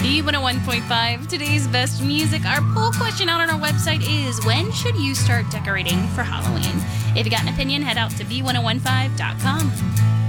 B101.5, today's best music. Our poll question out on our website is, when should you start decorating for Halloween? If you got an opinion, head out to B1015.com.